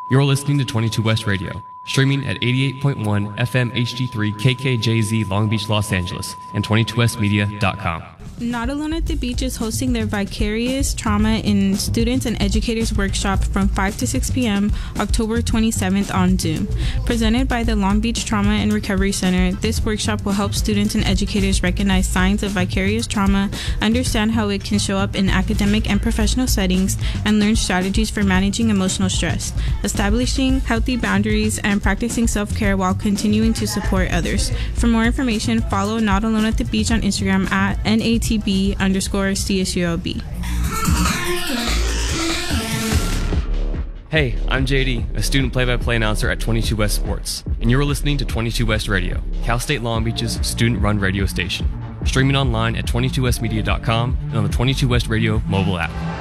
You're listening to 22 West Radio, streaming at 88.1 FM HD3 KKJZ Long Beach, Los Angeles, and 22westmedia.com. Not Alone at the Beach is hosting their Vicarious Trauma in Students and Educators Workshop from 5 to 6 p.m. October 27th on Zoom. Presented by the Long Beach Trauma and Recovery Center, this workshop will help students and educators recognize signs of vicarious trauma, understand how it can show up in academic and professional settings, and learn strategies for managing emotional stress, establishing healthy boundaries, and practicing self-care while continuing to support others. For more information, follow Not Alone at the Beach on Instagram at NATB_CSULB. Hey, I'm JD, a student play-by-play announcer at 22 West Sports, and you're listening to 22 West Radio, Cal State Long Beach's student-run radio station. Streaming online at 22westmedia.com and on the 22 West Radio mobile app.